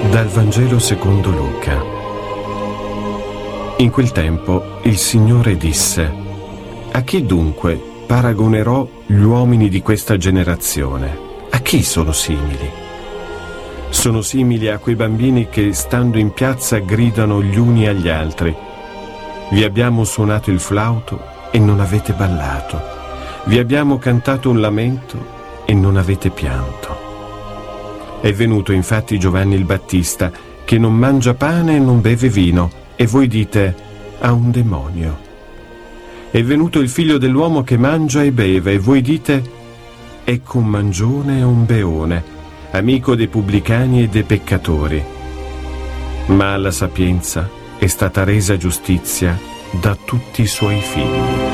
Dal Vangelo secondo Luca. In quel tempo il Signore disse: a chi dunque paragonerò gli uomini di questa generazione? A chi sono simili? Sono simili a quei bambini che, stando in piazza, gridano gli uni agli altri: vi abbiamo suonato il flauto e non avete ballato, vi abbiamo cantato un lamento e non avete pianto. È venuto infatti Giovanni il Battista, che non mangia pane e non beve vino, e voi dite: ha un demonio. È venuto il Figlio dell'uomo, che mangia e beve, e voi dite: ecco un mangione e un beone, amico dei pubblicani e dei peccatori. Ma alla sapienza è stata resa giustizia da tutti i suoi figli.